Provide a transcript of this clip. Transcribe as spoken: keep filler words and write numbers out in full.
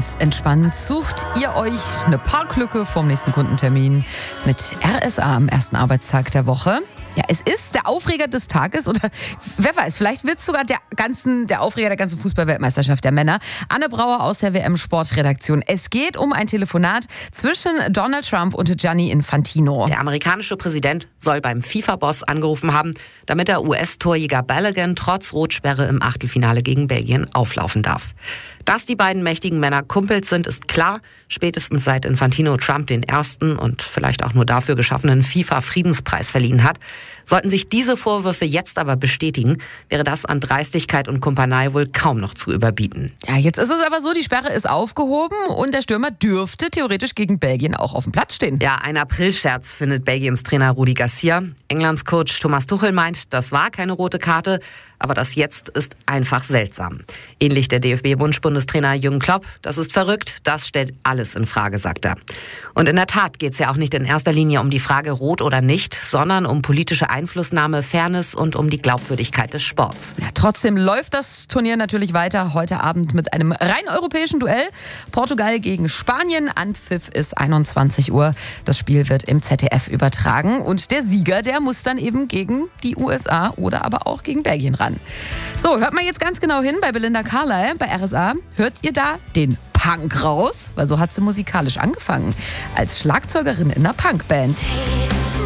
ganz entspannt sucht ihr euch eine Parklücke vom nächsten Kundentermin mit R S A am ersten Arbeitstag der Woche. Ja, es ist der Aufreger des Tages oder wer weiß, vielleicht wird es sogar der, ganzen, der Aufreger der ganzen Fußball-Weltmeisterschaft der Männer. Anne Brauer aus der W M-Sportredaktion. Es geht um ein Telefonat zwischen Donald Trump und Gianni Infantino. Der amerikanische Präsident soll beim FIFA-Boss angerufen haben, damit der U S-Torjäger Balogun trotz Rotsperre im Achtelfinale gegen Belgien auflaufen darf. Dass die beiden mächtigen Männer Kumpels sind, ist klar. Spätestens seit Infantino Trump den ersten und vielleicht auch nur dafür geschaffenen FIFA-Friedenspreis verliehen hat. Sollten sich diese Vorwürfe jetzt aber bestätigen, wäre das an Dreistigkeit und Kumpanei wohl kaum noch zu überbieten. Ja, jetzt ist es aber so, die Sperre ist aufgehoben und der Stürmer dürfte theoretisch gegen Belgien auch auf dem Platz stehen. Ja, ein Aprilscherz findet Belgiens Trainer Rudi Garcia. Englands Coach Thomas Tuchel meint, das war keine rote Karte, aber das jetzt ist einfach seltsam. Ähnlich der D F B-Wunschbundestrainer Jürgen Klopp, das ist verrückt, das stellt alles in Frage, sagt er. Und in der Tat geht es ja auch nicht in erster Linie um die Frage rot oder nicht, sondern um politische Einflussnahme, Fairness und um die Glaubwürdigkeit des Sports. Ja, trotzdem läuft das Turnier natürlich weiter heute Abend mit einem rein europäischen Duell. Portugal gegen Spanien. Anpfiff ist einundzwanzig Uhr. Das Spiel wird im Z D F übertragen und der Sieger, der muss dann eben gegen die U S A oder aber auch gegen Belgien ran. So, hört mal jetzt ganz genau hin bei Belinda Carlisle bei R S A. Hört ihr da den Punk raus? Weil so hat sie musikalisch angefangen. Als Schlagzeugerin in einer Punkband.